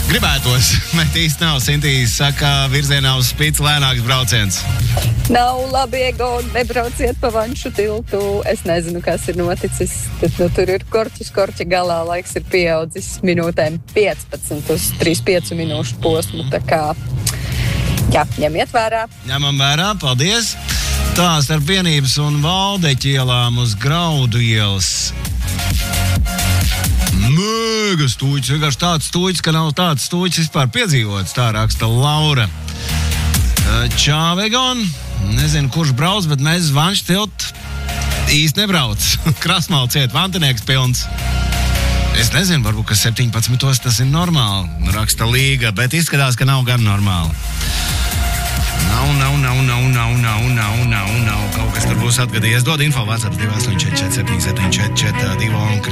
Gribētos, bet īsti nav. Sintīs saka, virzienā uz Spici lēnāks brauciens. Nav labi, Egon, nebrauciet pa Vanšu tiltu. Es nezinu, kas ir noticis. Tad, tur ir korķa galā, laiks ir pieaudzis minūtēm 15 uz 3-5 minūšu posmu. Tā kā, jā, ņemiet vērā. Ņemam vērā, paldies. Tā, starp Vienības un Valdeķa ielām uz Graudu ielas. Mēga stūķis, vienkārši tāds stūķis, ka nav tāds stūķis vispār piedzīvots, tā raksta Laura. Čau, Egon. Nezinu, kurš brauc, bet mēs uz Vanšu tiltu īsti nebrauc. Krasmāla ciet, Vantinieks pilns. Es nezinu, varbūt, ka 17. tas ir normāli, raksta Līga, bet izskatās, ka nav gan normāli. Nav. Kaut kas tur būs atgadījies. Dod info WhatsApp 284 77 442 un